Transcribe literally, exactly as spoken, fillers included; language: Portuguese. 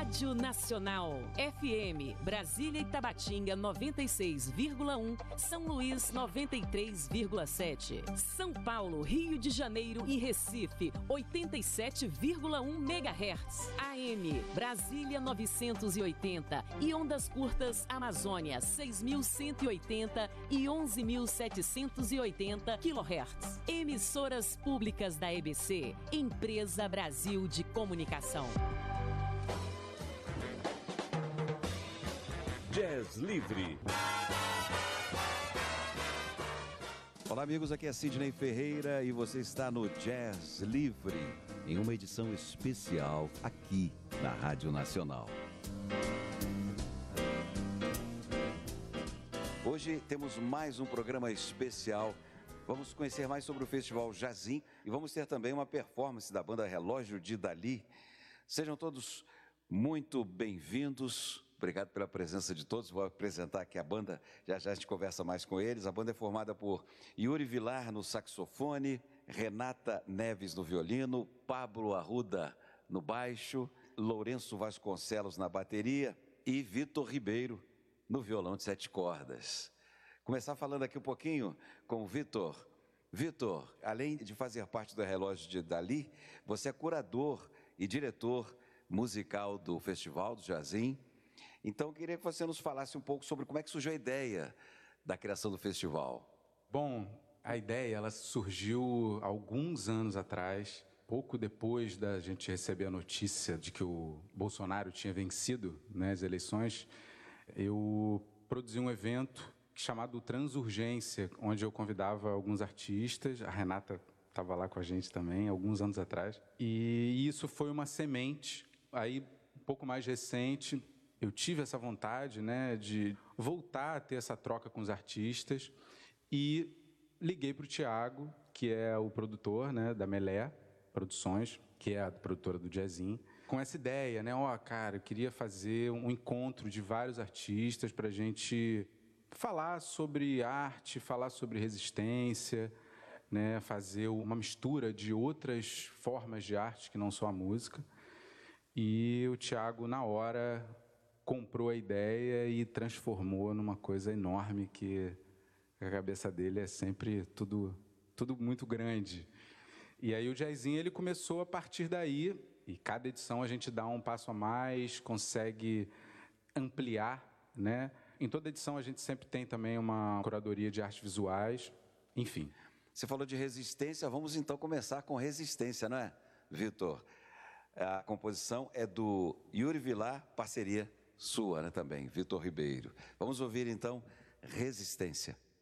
Rádio Nacional. F M, Brasília e Tabatinga noventa e seis vírgula um, São Luís noventa e três vírgula sete. São Paulo, Rio de Janeiro e Recife oitenta e sete vírgula um megahertz. A M, Brasília novecentos e oitenta e ondas curtas Amazônia seis mil cento e oitenta e onze mil setecentos e oitenta quilohertz. Emissoras públicas da E B C, Empresa Brasil de Comunicação. Jazz Livre. Olá, amigos, aqui é Sidney Ferreira e você está no Jazz Livre, em uma edição especial aqui na Rádio Nacional. Hoje temos mais um programa especial. Vamos conhecer mais sobre o Festival Jazzin e vamos ter também uma performance da banda Relógio de Dali. Sejam todos muito bem-vindos. Obrigado pela presença de todos. Vou apresentar aqui a banda, já já a gente conversa mais com eles. A banda é formada por Yuri Vilar no saxofone, Renata Neves no violino, Pablo Arruda no baixo, Lourenço Vasconcelos na bateria e Vitor Ribeiro no violão de sete cordas. Começar falando aqui um pouquinho com o Vitor. Vitor, além de fazer parte do Relógio de Dali, você é curador e diretor musical do Festival do Jazzin. Então, eu queria que você nos falasse um pouco sobre como é que surgiu a ideia da criação do festival. Bom, a ideia ela surgiu alguns anos atrás, pouco depois da gente receber a notícia de que o Bolsonaro tinha vencido, né, as eleições. Eu produzi um evento chamado Transurgência, onde eu convidava alguns artistas, a Renata estava lá com a gente também, alguns anos atrás, e isso foi uma semente, aí um pouco mais recente. Eu tive essa vontade, né, de voltar a ter essa troca com os artistas e liguei para o Thiago, que é o produtor, né, da Melé Produções, que é a produtora do Jazzin, com essa ideia, né, ó, cara, eu queria fazer um encontro de vários artistas para a gente falar sobre arte, falar sobre resistência, né, fazer uma mistura de outras formas de arte que não só a música. E o Thiago, na hora, comprou a ideia e transformou numa coisa enorme que a cabeça dele é sempre tudo, tudo muito grande. E aí o Jazzin, ele começou a partir daí, e cada edição a gente dá um passo a mais, consegue ampliar, né? Em toda edição a gente sempre tem também uma curadoria de artes visuais, enfim. Você falou de resistência, vamos então começar com resistência, não é, Vitor? A composição é do Yuri Vilar, parceria sua, né, também, Vitor Ribeiro. Vamos ouvir então Resistência.